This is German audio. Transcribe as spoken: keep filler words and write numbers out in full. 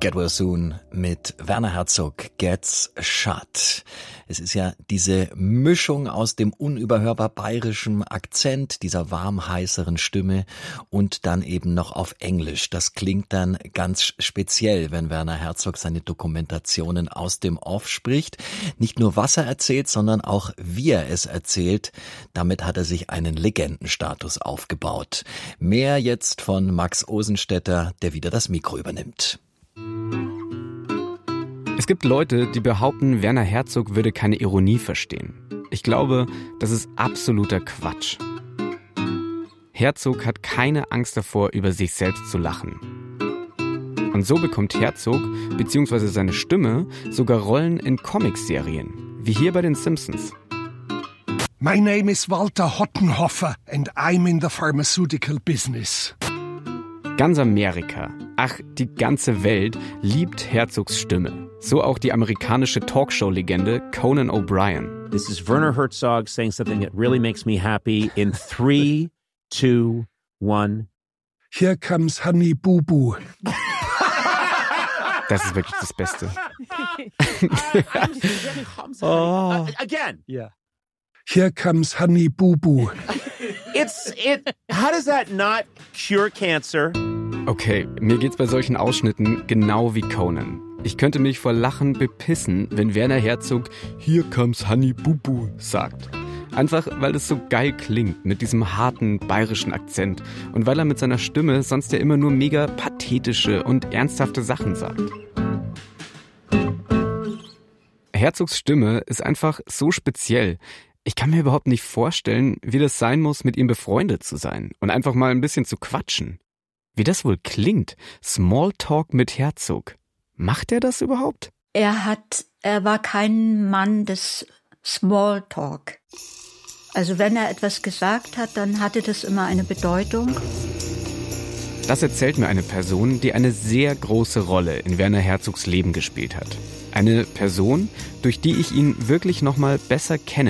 Get Well Soon mit Werner Herzog, Gets Shut. Es ist ja diese Mischung aus dem unüberhörbar bayerischen Akzent, dieser warm heißeren Stimme und dann eben noch auf Englisch. Das klingt dann ganz speziell, wenn Werner Herzog seine Dokumentationen aus dem Off spricht. Nicht nur was er erzählt, sondern auch wie er es erzählt. Damit hat er sich einen Legendenstatus aufgebaut. Mehr jetzt von Max Osenstetter, der wieder das Mikro übernimmt. Es gibt Leute, die behaupten, Werner Herzog würde keine Ironie verstehen. Ich glaube, das ist absoluter Quatsch. Herzog hat keine Angst davor, über sich selbst zu lachen. Und so bekommt Herzog, beziehungsweise seine Stimme, sogar Rollen in Comicserien, wie hier bei den Simpsons. My name is Walter Hottenhoffer and I'm in the pharmaceutical business. Ganz Amerika, ach, die ganze Welt liebt Herzogs Stimme. So auch die amerikanische Talkshow-Legende Conan O'Brien. This is Werner Herzog saying something that really makes me happy in three, two, one. Here comes Honey Boo Boo. Das ist wirklich das Beste. oh. Again. Yeah. Here comes Honey Boo Boo. It's it. How does that not cure cancer? Okay, mir geht's bei solchen Ausschnitten genau wie Conan. Ich könnte mich vor Lachen bepissen, wenn Werner Herzog "Here comes Honey Boo Boo" sagt. Einfach, weil es so geil klingt mit diesem harten bayerischen Akzent und weil er mit seiner Stimme sonst ja immer nur mega pathetische und ernsthafte Sachen sagt. Herzogs Stimme ist einfach so speziell. Ich kann mir überhaupt nicht vorstellen, wie das sein muss, mit ihm befreundet zu sein und einfach mal ein bisschen zu quatschen. Wie das wohl klingt, Smalltalk mit Herzog. Macht er das überhaupt? Er hat, er war kein Mann des Smalltalk. Also wenn er etwas gesagt hat, dann hatte das immer eine Bedeutung. Das erzählt mir eine Person, die eine sehr große Rolle in Werner Herzogs Leben gespielt hat. Eine Person, durch die ich ihn wirklich noch mal besser kennengelernt